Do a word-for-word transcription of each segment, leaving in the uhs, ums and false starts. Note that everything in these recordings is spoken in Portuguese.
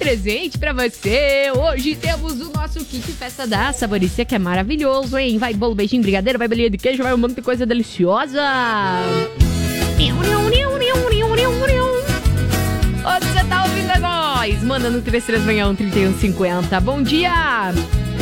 presente pra você. Hoje temos o nosso kit festa da Saboricia, que é maravilhoso, hein? Vai bolo, beijinho, brigadeiro, vai bolinha de queijo, vai um monte de coisa deliciosa. Onde você tá ouvindo a nós? Manda no três três seis um, três um cinco zero. Bom dia!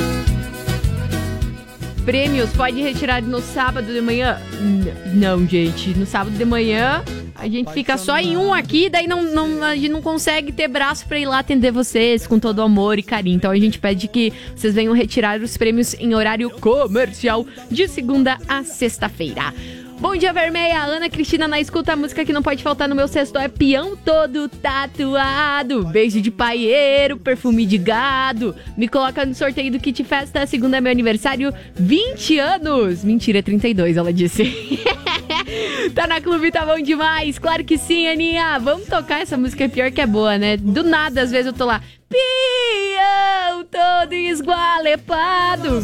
Prêmios pode retirar no sábado de manhã? Não, gente. No sábado de manhã a gente fica só em um aqui, daí não, não, a gente não consegue ter braço pra ir lá atender vocês com todo amor e carinho. Então a gente pede que vocês venham retirar os prêmios em horário comercial de segunda a sexta-feira. Bom dia, Vermelha. Ana Cristina na escuta. A música que não pode faltar no meu cesto é Peão Todo Tatuado. Beijo de paieiro, perfume de gado. Me coloca no sorteio do kit festa. Segunda é meu aniversário, vinte anos. Mentira, trinta e dois, ela disse. Tá na clube, tá bom demais. Claro que sim, Aninha. Vamos tocar essa música, é pior que é boa, né? Do nada, às vezes eu tô lá. Peão todo esgualepado.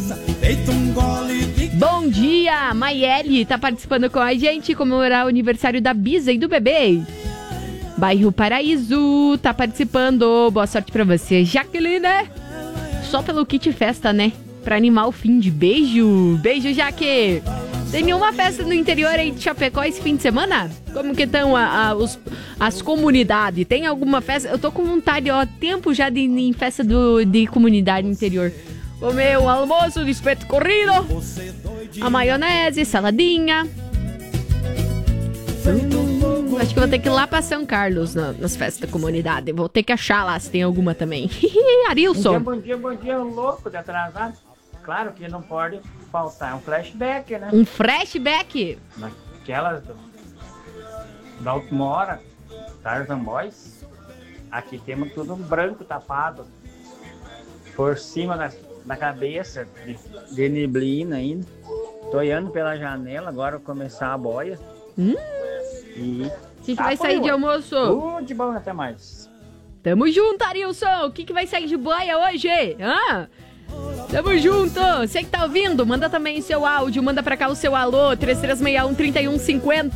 Bom dia, Maiele tá participando com a gente, comemorar o aniversário da Bisa e do bebê. Bairro Paraíso tá participando, boa sorte pra você. Jaqueline, só pelo kit festa, né? Pra animar o fim de beijo. Beijo, Jaque. Tem nenhuma festa no interior aí de Chapecó esse fim de semana? Como que estão a, a, os, as comunidades? Tem alguma festa? Eu tô com vontade, ó, tempo já de ir em festa do, de comunidade no interior. Comer um almoço de espeto corrido, a maionese, saladinha. Hum, acho que vou ter que ir lá pra São Carlos na, nas festas da comunidade. Vou ter que achar lá se tem alguma também. Arilson. Bom dia, bom dia, bom dia, louco de atrasado. Claro que não pode faltar um flashback, né? Um flashback? Naquelas do, da última hora, Tarzan Boys. Aqui temos tudo branco tapado. Por cima da, da cabeça, de, de neblina ainda. Tô olhando pela janela, agora vou começar a boia. Hum. E... O que, que vai sair de almoço? Tudo de bom, até mais. Tamo junto, Arilson. O que, que vai sair de boia hoje? Hã? Tamo junto. Você que tá ouvindo, manda também seu áudio. Manda pra cá o seu alô. três três seis um, três um cinco zero.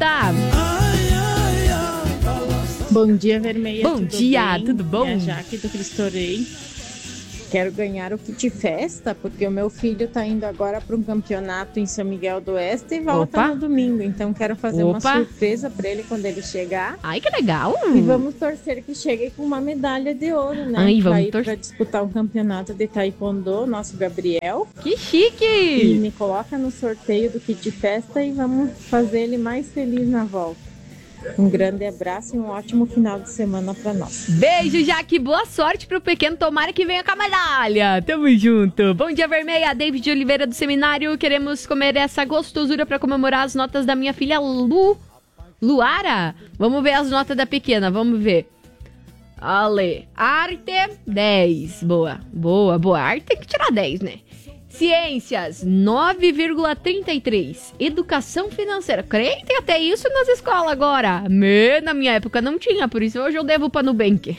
Bom dia, Vermelha. Bom tudo dia, bem? tudo bom? É a Jaque do Cristorei. Quero ganhar o kit festa, porque o meu filho tá indo agora para um campeonato em São Miguel do Oeste e volta Opa. no domingo. Então quero fazer Opa. uma surpresa para ele quando ele chegar. Ai, que legal. E vamos torcer que chegue com uma medalha de ouro, né? Ai, vamos Vai tor- para disputar um campeonato de taekwondo, nosso Gabriel. Que E chique. me coloca no sorteio do kit festa e vamos fazer ele mais feliz na volta. Um grande abraço e um ótimo final de semana pra nós. Beijo, Jaque. Boa sorte pro pequeno. Tomara que venha com a medalha. Tamo junto. Bom dia, Vermelha. David Oliveira do Seminário. Queremos comer essa gostosura pra comemorar as notas da minha filha Lu. Luara? Vamos ver as notas da pequena. Vamos ver. Ale. Arte, dez. Boa, boa, boa. Arte tem que tirar dez, né? Ciências, nove vírgula trinta e três. Educação financeira. Creio que tem até isso nas escolas agora. Me, na minha época não tinha, por isso hoje eu devo para Nubank.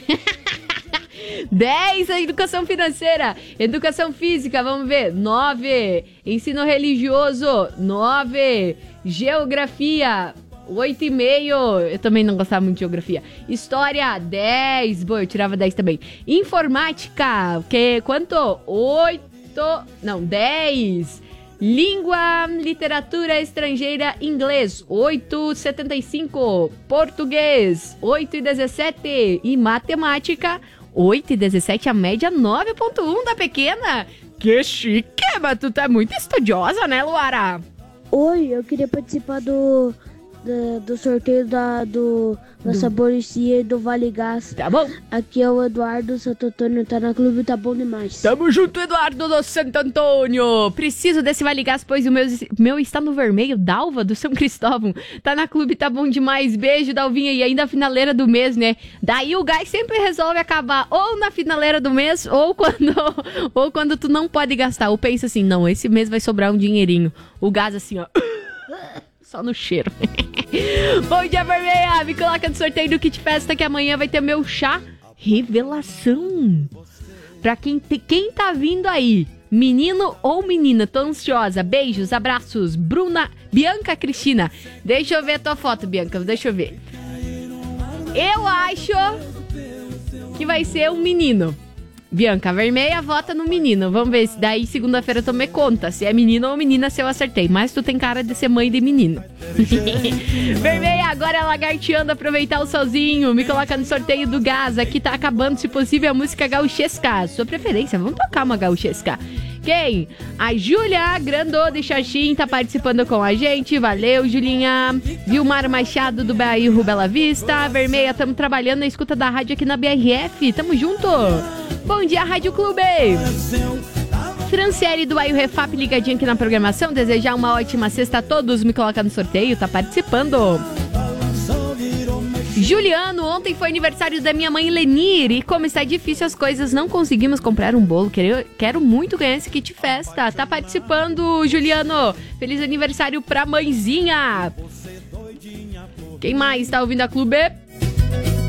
dez a educação financeira. Educação física, vamos ver. nove. Ensino religioso, nove. Geografia, oito e meio. Eu também não gostava muito de geografia. História, dez. Boa, eu tirava dez também. Informática, que quanto? oito. Não, dez. Língua, literatura estrangeira, inglês, oito vírgula setenta e cinco. Português, oito vírgula dezessete. E matemática, oito vírgula dezessete. A média, nove vírgula um da pequena. Que chique, mas tu tá muito estudiosa, né, Luara? Oi, eu queria participar do, do, do sorteio da, do, da Do- Saboricia e do Vale Gás. Tá bom. Aqui é o Eduardo Santo Antônio, tá na clube, tá bom demais. Tamo junto, Eduardo do Santo Antônio. Preciso desse Vale Gás, pois o meu, meu está no vermelho. Dalva do São Cristóvão. Tá na clube, tá bom demais. Beijo, Dalvinha. E ainda a finaleira do mês, né? Daí o gás sempre resolve acabar ou na finaleira do mês ou quando, ou quando tu não pode gastar. Ou pensa assim, não, esse mês vai sobrar um dinheirinho. O gás assim, ó. Só no cheiro. Bom dia, Vermelha. Me coloca no sorteio do kit festa que amanhã vai ter meu chá revelação. Pra quem, te, quem tá vindo aí, menino ou menina, tô ansiosa. Beijos, abraços. Bruna, Bianca Cristina. Deixa eu ver a tua foto, Bianca. Deixa eu ver. Eu acho que vai ser um menino. Bianca Vermelha vota no menino. Vamos ver se daí segunda-feira tu me conta se é menino ou menina, se eu acertei. Mas tu tem cara de ser mãe de menino. Vermelha, agora é lagarteando, aproveitar o solzinho. Me coloca no sorteio do gás. Aqui tá acabando, se possível, a música gauchesca. Sua preferência, vamos tocar uma gauchesca. Quem? A Júlia Grandô de Xaxim tá participando com a gente. Valeu, Julinha. Vilmar Machado do bairro Bela Vista. Vermelha, tamo trabalhando na escuta da rádio aqui na B R F. Tamo junto. Bom dia, Rádio Clube. Franciele do bairro Refap ligadinha aqui na programação. Desejar uma ótima sexta a todos. Me coloca no sorteio, tá participando. Juliano, ontem foi aniversário da minha mãe Lenir e como está difícil as coisas, não conseguimos comprar um bolo. Quero, quero muito ganhar esse kit festa. Tá participando, Juliano. Feliz aniversário pra mãezinha. Quem mais tá ouvindo a Clube?